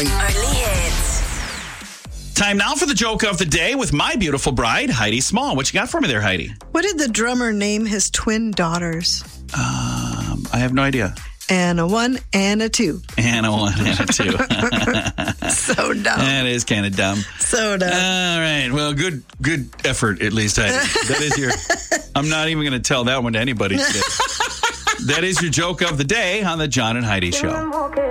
morning. Early hits. Time now for the joke of the day with my beautiful bride, Heidi Small. What you got for me there, Heidi? What did the drummer name his twin daughters? I have no idea. Anna 1, Anna 2. Anna 1, Anna 2. So dumb. That is kind of dumb. So dumb. All right. Well, good effort, at least, Heidi. That is your... I'm not even going to tell that one to anybody today. That is your joke of the day on the John and Heidi Show.